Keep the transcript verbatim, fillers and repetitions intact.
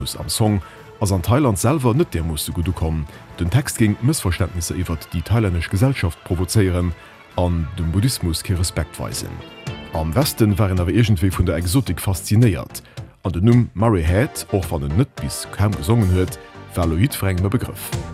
am Song ass an Thailand selber net der muss gut kommen. Den Text ging Missverständnisse iwwer die thailändisch Gesellschaft provozeieren, an dem Buddhismus ke Respekt weisen. Am Westen waren awer egentwei vun der Exotik fasziniert. An den Numm Murray Head och van den net bis kaum gesungen huet, war Loid frengme Begriff.